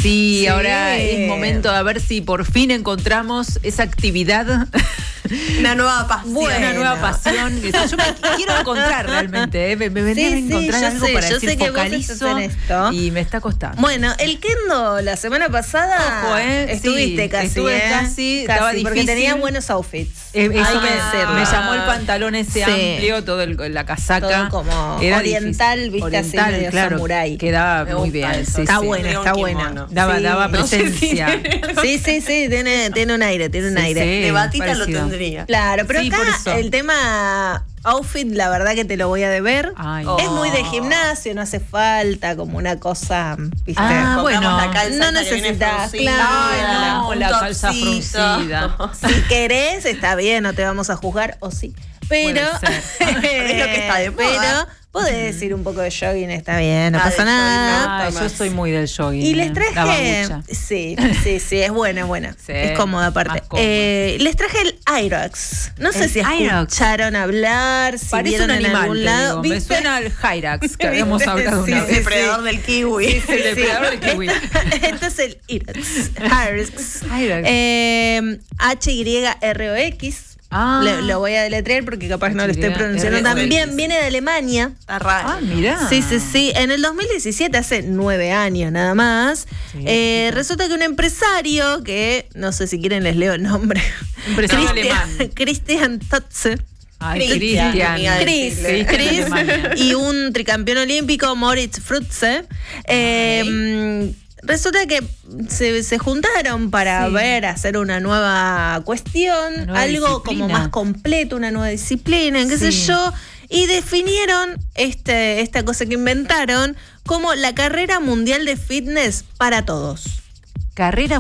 Sí, ahora es momento de ver si por fin encontramos esa actividad. Una nueva pasión. Bueno, una nueva pasión. Que yo me quiero encontrar realmente. Me vendría a encontrar algo para decir sé que focalizo vos estás en esto. y me está costando. Bueno, el kendo la semana pasada estuviste sí, casi. Estuve casi, estaba difícil. Porque tenía buenos outfits. Eso decirlo. me llamó el pantalón ese amplio, todo la casaca. Todo como era oriental, difícil. viste, así Oriental, medio claro, samurái. Quedaba muy bien. eso. Sí, Está sí. buena, está buena. Daba presencia. Sí, tiene un aire, tiene un aire. Sí, De batita parecido. lo tendría. Claro, pero Sí, por acá eso. el tema outfit, la verdad que te lo voy a deber. Ay. Es muy de gimnasio, no hace falta como una cosa, ¿viste? Ah, Compramos bueno. la calza No esta que viene necesitas, fruncida, claro. No, un la calza topsito. fruncida. Si querés, está bien, no te vamos a juzgar, o sí. Pero, Puede ser. Es lo que está de moda. pero podés decir un poco de jogging, está bien, no pasa de jogging nada. Ay, yo soy muy del jogging. Y les la traje, babucha. sí, es buena. Sí, Es cómoda aparte. más cómoda. Les traje el Hyrax. No sé El si Hyrax. escucharon hablar, si Parece vieron un animal, en algún te lado. digo. Me ¿Viste? suena al Hyrax que habíamos ¿Viste? hablado Sí, una sí, vez. El depredador del kiwi. El depredador del kiwi. Esto es el Hyrax. Hyrax. HYROX. Ah. Lo voy a deletrear porque capaz no lo estoy pronunciando tan bien. Viene de Alemania. Está raro. Ah, mirá. Sí. En el 2017, hace 9 años nada más, Sí, resulta que un empresario, que no sé si quieren les leo el nombre. Empresario alemán. Christian Totze. Ay, Cristian. Cristian. Chris de Alemania. y un tricampeón olímpico, Moritz Frutze. Resulta que se juntaron para hacer una nueva cuestión, Una nueva algo disciplina. como más completo, una nueva disciplina, qué sé Sí. yo, y definieron esta cosa que inventaron como la carrera mundial de fitness para todos. Carrera